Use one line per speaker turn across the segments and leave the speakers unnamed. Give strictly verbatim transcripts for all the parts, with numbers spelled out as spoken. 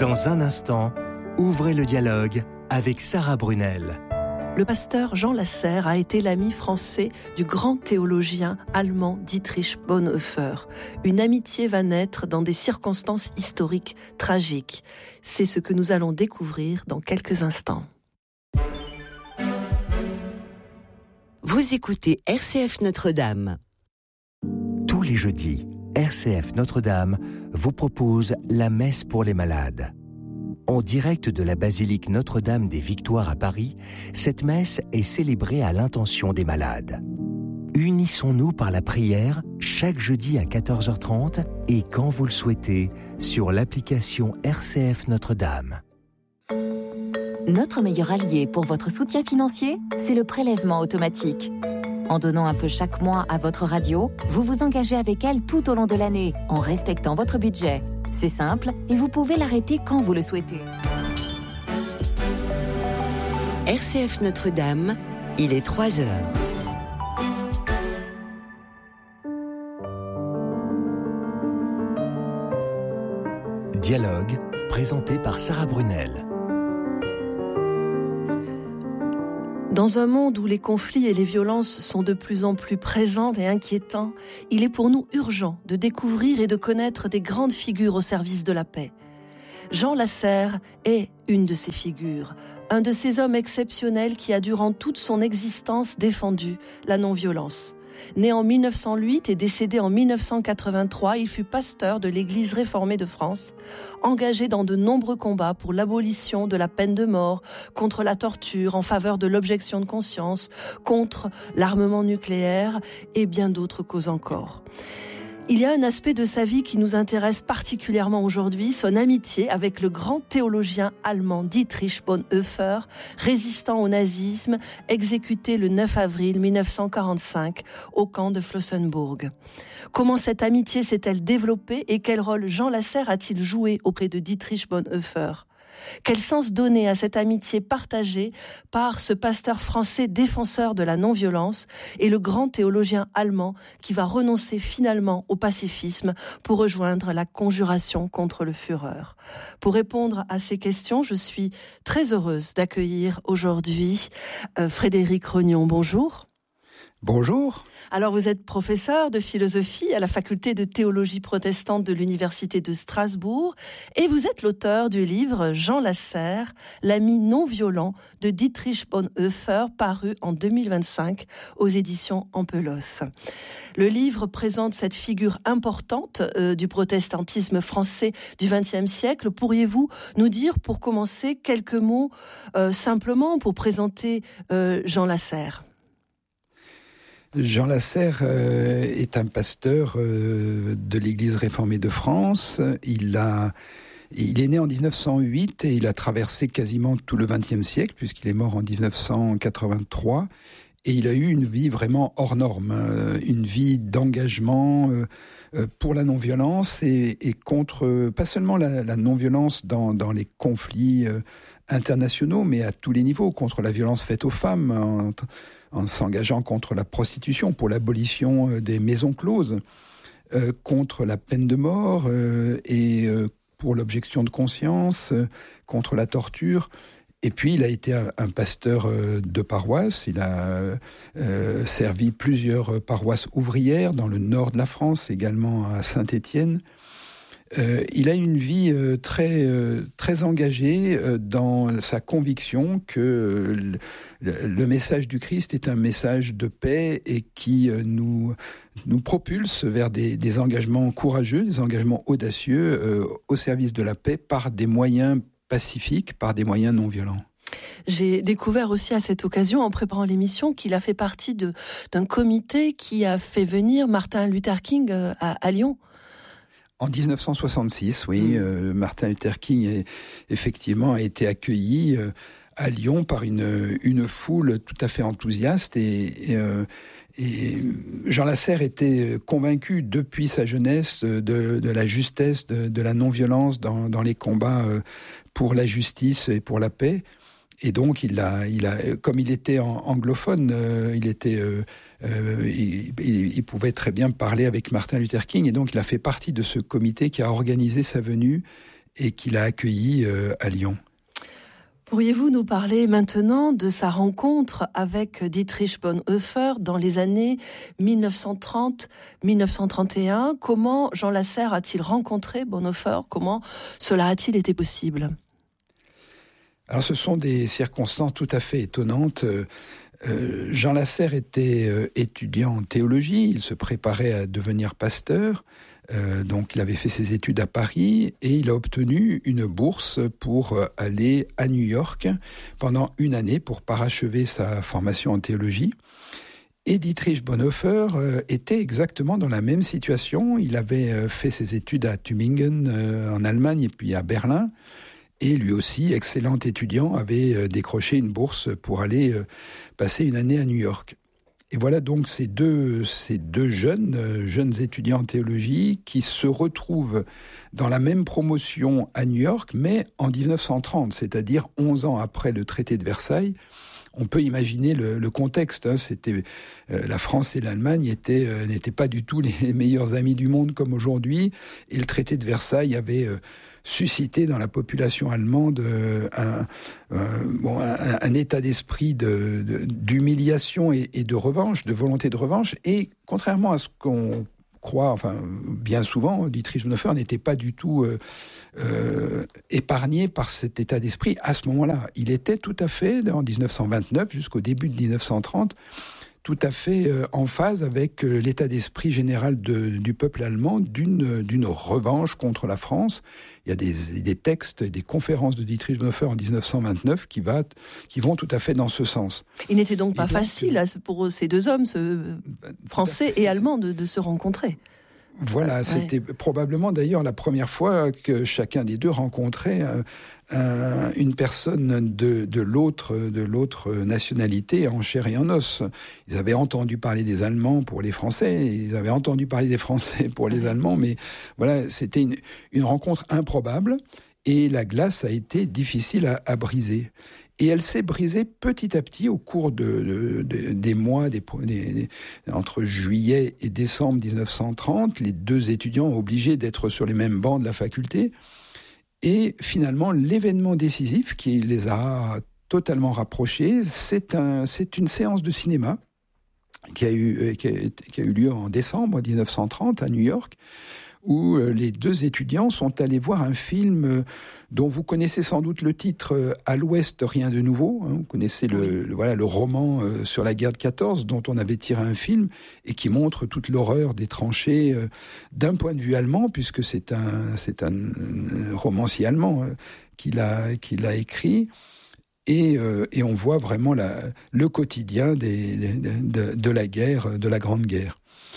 Dans un instant, ouvrez le dialogue avec Sarah Brunel.
Le pasteur Jean Lasserre a été l'ami français du grand théologien allemand Dietrich Bonhoeffer. Une amitié va naître dans des circonstances historiques tragiques. C'est ce que nous allons découvrir dans quelques instants.
Vous écoutez R C F Notre-Dame.
Tous les jeudis, R C F Notre-Dame vous propose la messe pour les malades. En direct de la basilique Notre-Dame des Victoires à Paris, cette messe est célébrée à l'intention des malades. Unissons-nous par la prière chaque jeudi à quatorze heures trente et quand vous le souhaitez sur l'application R C F Notre-Dame.
Notre meilleur allié pour votre soutien financier, c'est le prélèvement automatique. En donnant un peu chaque mois à votre radio, vous vous engagez avec elle tout au long de l'année, en respectant votre budget. C'est simple et vous pouvez l'arrêter quand vous le souhaitez.
R C F Notre-Dame, il est trois heures.
Dialogue, présenté par Sarah Brunel.
Dans un monde où les conflits et les violences sont de plus en plus présents et inquiétants, il est pour nous urgent de découvrir et de connaître des grandes figures au service de la paix. Jean Lasserre est une de ces figures, un de ces hommes exceptionnels qui a durant toute son existence défendu la non-violence. Né en mille neuf cent huit et décédé en mille neuf cent quatre-vingt-trois, il fut pasteur de l'Église réformée de France, engagé dans de nombreux combats pour l'abolition de la peine de mort, contre la torture, en faveur de l'objection de conscience, contre l'armement nucléaire et bien d'autres causes encore. Il y a un aspect de sa vie qui nous intéresse particulièrement aujourd'hui, son amitié avec le grand théologien allemand Dietrich Bonhoeffer, résistant au nazisme, exécuté le neuf avril mille neuf cent quarante-cinq au camp de Flossenbürg. Comment cette amitié s'est-elle développée et quel rôle Jean Lasserre a-t-il joué auprès de Dietrich Bonhoeffer ? Quel sens donner à cette amitié partagée par ce pasteur français défenseur de la non-violence et le grand théologien allemand qui va renoncer finalement au pacifisme pour rejoindre la conjuration contre le Führer ? Pour répondre à ces questions, je suis très heureuse d'accueillir aujourd'hui euh, Frédéric Rognon. Bonjour.
Bonjour.
Alors vous êtes professeur de philosophie à la faculté de théologie protestante de l'université de Strasbourg et vous êtes l'auteur du livre Jean Lasserre, l'ami non violent de Dietrich Bonhoeffer, paru en deux mille vingt-cinq aux éditions Ampelos. Le livre présente cette figure importante euh, du protestantisme français du vingtième siècle. Pourriez-vous nous dire, pour commencer, quelques mots euh, simplement pour présenter euh, Jean Lasserre ?
Jean Lasserre euh, est un pasteur euh, de l'Église réformée de France. Il a, il est né en dix-neuf cent huit et il a traversé quasiment tout le vingtième siècle puisqu'il est mort en dix-neuf cent quatre-vingt-trois. Et il a eu une vie vraiment hors norme, euh, une vie d'engagement euh, euh, pour la non-violence et, et contre euh, pas seulement la, la non-violence dans, dans les conflits euh, internationaux, mais à tous les niveaux, contre la violence faite aux femmes, en, en s'engageant contre la prostitution, pour l'abolition des maisons closes, euh, contre la peine de mort euh, et euh, pour l'objection de conscience, euh, contre la torture. Et puis, il a été un, un pasteur euh, de paroisse. Il a euh, servi plusieurs paroisses ouvrières dans le nord de la France, également à Saint-Étienne. Euh, il a une vie euh, très, euh, très engagée euh, dans sa conviction que euh, le, le message du Christ est un message de paix et qui euh, nous, nous propulse vers des, des engagements courageux, des engagements audacieux euh, au service de la paix par des moyens pacifiques, par des moyens non violents.
J'ai découvert aussi à cette occasion, en préparant l'émission, qu'il a fait partie de, d'un comité qui a fait venir Martin Luther King à, à Lyon.
En dix-neuf cent soixante-six, oui, mmh. euh, Martin Luther King est, effectivement a été accueilli euh, à Lyon par une, une foule tout à fait enthousiaste et, et, euh, et Jean Lasserre était convaincu depuis sa jeunesse de, de la justesse, de, de la non-violence dans, dans les combats euh, pour la justice et pour la paix. Et donc, il a, il a, comme il était anglophone, euh, il était, euh, euh, il, il, il pouvait très bien parler avec Martin Luther King. Et donc, il a fait partie de ce comité qui a organisé sa venue et qu'il a accueilli euh, à Lyon.
Pourriez-vous nous parler maintenant de sa rencontre avec Dietrich Bonhoeffer dans les années dix-neuf cent trente à dix-neuf cent trente et un? Comment Jean Lasserre a-t-il rencontré Bonhoeffer? Comment cela a-t-il été possible?
Alors ce sont des circonstances tout à fait étonnantes. Euh, Jean Lasserre était euh, étudiant en théologie, il se préparait à devenir pasteur. Euh, donc il avait fait ses études à Paris et il a obtenu une bourse pour euh, aller à New York pendant une année pour parachever sa formation en théologie. Et Dietrich Bonhoeffer euh, était exactement dans la même situation. Il avait euh, fait ses études à Tübingen euh, en Allemagne et puis à Berlin. Et lui aussi, excellent étudiant, avait euh, décroché une bourse pour aller euh, passer une année à New York. Et voilà donc ces deux, ces deux jeunes, euh, jeunes étudiants en théologie qui se retrouvent dans la même promotion à New York, mais en dix-neuf cent trente, c'est-à-dire onze ans après le traité de Versailles. On peut imaginer le, le contexte. Hein, c'était euh, la France et l'Allemagne étaient, euh, n'étaient pas du tout les meilleurs amis du monde comme aujourd'hui, et le traité de Versailles avait euh, suscité dans la population allemande euh, un, euh, bon, un, un état d'esprit de, de, d'humiliation et, et de revanche, de volonté de revanche. Et contrairement à ce qu'on croit, enfin bien souvent, Dietrich Bonhoeffer n'était pas du tout euh, euh, épargné par cet état d'esprit à ce moment-là. Il était tout à fait, en dix-neuf cent vingt-neuf jusqu'au début de dix-neuf cent trente, tout à fait euh, en phase avec euh, l'état d'esprit général de, du peuple allemand d'une, d'une revanche contre la France. Il y a des, des textes, des conférences de Dietrich Bonhoeffer en dix-neuf cent vingt-neuf qui, va, qui vont tout à fait dans ce sens.
Il n'était donc pas
donc,
facile euh, pour ces deux hommes, ce, français et allemands, de, de se rencontrer.
Voilà, ouais. C'était probablement d'ailleurs la première fois que chacun des deux rencontrait un, un, une personne de, de, l'autre, de l'autre nationalité en chair et en os. Ils avaient entendu parler des Allemands pour les Français, ils avaient entendu parler des Français pour les Allemands, mais voilà, c'était une, une rencontre improbable et la glace a été difficile à, à briser. Et elle s'est brisée petit à petit au cours de, de, de, des mois, des, des, entre juillet et décembre dix-neuf cent trente. Les deux étudiants obligés d'être sur les mêmes bancs de la faculté. Et finalement, l'événement décisif qui les a totalement rapprochés, c'est, un, c'est une séance de cinéma qui a, eu, qui, a, qui a eu lieu en décembre dix-neuf cent trente à New York, où les deux étudiants sont allés voir un film dont vous connaissez sans doute le titre « À l'Ouest, rien de nouveau ». Vous connaissez le, le, voilà, le roman sur la guerre de quatorze dont on avait tiré un film et qui montre toute l'horreur des tranchées d'un point de vue allemand, puisque c'est un, c'est un romancier allemand qui l'a, qui l'a écrit. Et, euh, et on voit vraiment la, le quotidien des, de, de, de la guerre, de la Grande Guerre.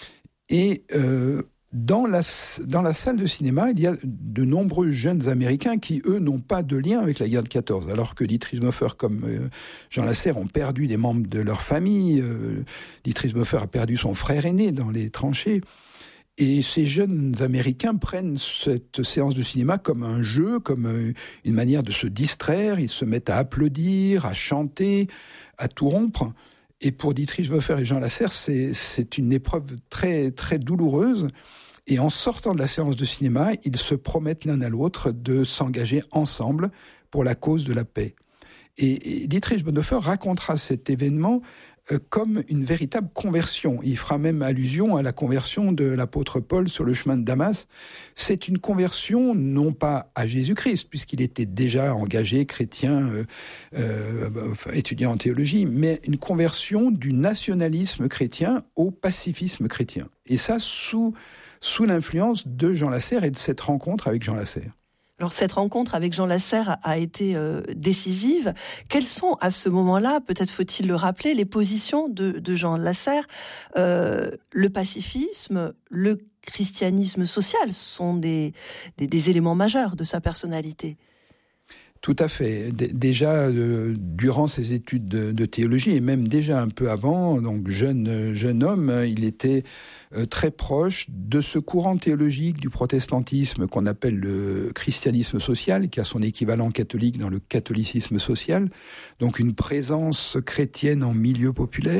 Et euh, Dans la, dans la salle de cinéma, il y a de nombreux jeunes Américains qui, eux, n'ont pas de lien avec la guerre de quatorze, alors que Dietrich Bonhoeffer, comme euh, Jean Lasserre, ont perdu des membres de leur famille. Euh, Dietrich Bonhoeffer a perdu son frère aîné dans les tranchées. Et ces jeunes Américains prennent cette séance de cinéma comme un jeu, comme euh, une manière de se distraire. Ils se mettent à applaudir, à chanter, à tout rompre. Et pour Dietrich Bonhoeffer et Jean Lasserre, c'est, c'est une épreuve très, très douloureuse. Et en sortant de la séance de cinéma, ils se promettent l'un à l'autre de s'engager ensemble pour la cause de la paix. Et, et Dietrich Bonhoeffer racontera cet événement euh, comme une véritable conversion. Il fera même allusion à la conversion de l'apôtre Paul sur le chemin de Damas. C'est une conversion non pas à Jésus-Christ, puisqu'il était déjà engagé chrétien, euh, euh, étudiant en théologie, mais une conversion du nationalisme chrétien au pacifisme chrétien. Et ça, sous, sous l'influence de Jean Lasserre et de cette rencontre avec Jean Lasserre.
Alors cette rencontre avec Jean Lasserre a été euh, décisive. Quelles sont à ce moment-là, peut-être faut-il le rappeler, les positions de, de Jean Lasserre? euh, Le pacifisme, le christianisme social, ce sont des, des, des éléments majeurs de sa personnalité.
Tout à fait. D- déjà, euh, durant ses études de, de théologie, et même déjà un peu avant, donc jeune, jeune homme, il était euh, très proche de ce courant théologique du protestantisme qu'on appelle le christianisme social, qui a son équivalent catholique dans le catholicisme social. Donc une présence chrétienne en milieu populaire,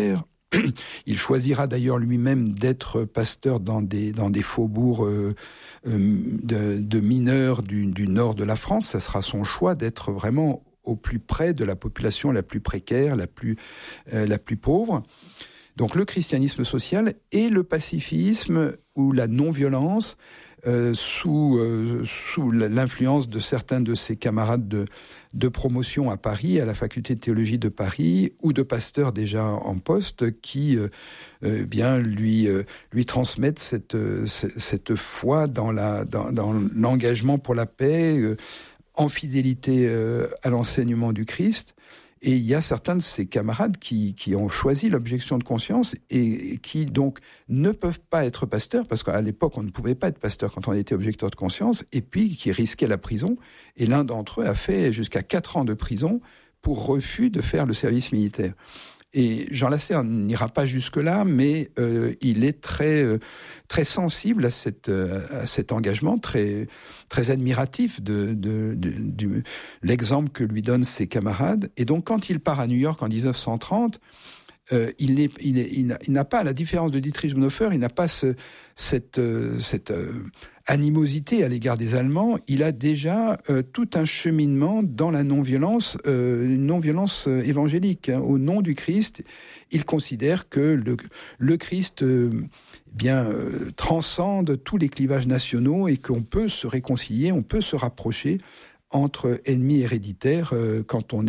Il choisira d'ailleurs lui-même d'être pasteur dans des, dans des faubourgs euh, euh, de, de mineurs du, du nord de la France. Ça sera son choix d'être vraiment au plus près de la population la plus précaire, la plus, euh, la plus pauvre. Donc le christianisme social et le pacifisme ou la non-violence euh, sous, euh, sous l'influence de certains de ses camarades de, de promotion à Paris, à la faculté de théologie de Paris, ou de pasteurs déjà en poste qui euh, euh, bien lui, euh, lui transmettent cette, euh, cette foi dans, la, dans, dans l'engagement pour la paix, euh, en fidélité euh, à l'enseignement du Christ. Et il y a certains de ses camarades qui, qui ont choisi l'objection de conscience et, et qui donc ne peuvent pas être pasteurs, parce qu'à l'époque on ne pouvait pas être pasteur quand on était objecteur de conscience, et puis qui risquaient la prison. Et l'un d'entre eux a fait jusqu'à quatre ans de prison pour refus de faire le service militaire. Et Jean Lasserre n'ira pas jusque-là, mais euh, il est très, euh, très sensible à, cette, euh, à cet engagement, très, très admiratif de, de, de, de l'exemple que lui donnent ses camarades. Et donc, quand il part à New York en dix-neuf cent trente, euh, il, est, il, est, il, n'a, il n'a pas, à la différence de Dietrich Bonhoeffer, il n'a pas ce, cette, euh, cette euh, animosité à l'égard des Allemands. Il a déjà euh, tout un cheminement dans la non-violence, euh, une non-violence euh, évangélique. Hein. Au nom du Christ, il considère que le, le Christ euh, bien euh, transcende tous les clivages nationaux et qu'on peut se réconcilier, on peut se rapprocher entre ennemis héréditaires euh, quand on est